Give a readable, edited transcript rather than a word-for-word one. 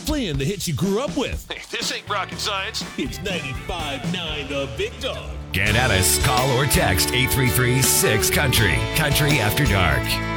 playing the hits you grew up with. Hey, this ain't rocket science. It's 95.9 The Big Dog. Get at us. Call or text 833-6-COUNTRY. Country After Dark.